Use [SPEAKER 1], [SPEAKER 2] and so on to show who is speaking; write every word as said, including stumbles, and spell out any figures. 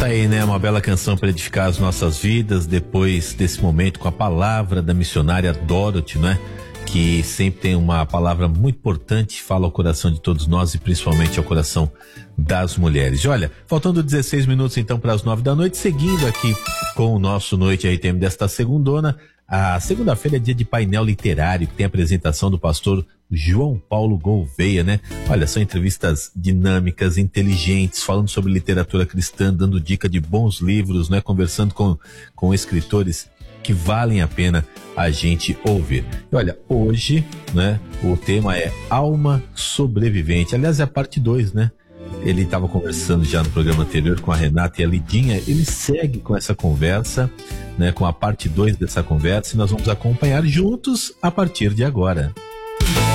[SPEAKER 1] Tá aí, né? Uma bela canção para edificar as nossas vidas depois desse momento com a palavra da missionária Dorothy, né? Que sempre tem uma palavra muito importante, fala ao coração de todos nós e principalmente ao coração das mulheres. E olha, faltando dezesseis minutos então para as nove da noite, seguindo aqui com o nosso Noite R T M desta segundona. A segunda-feira é dia de painel literário, que tem a apresentação do pastor João Paulo Gouveia, né? Olha, são entrevistas dinâmicas, inteligentes, falando sobre literatura cristã, dando dica de bons livros, né? Conversando com, com escritores que valem a pena a gente ouvir. E olha, hoje, né? O tema é Alma Sobrevivente. Aliás, é a parte dois, né? Ele estava conversando já no programa anterior com a Renata e a Lidinha. Ele segue com essa conversa, né, com a parte dois dessa conversa, e nós vamos acompanhar juntos a partir de agora.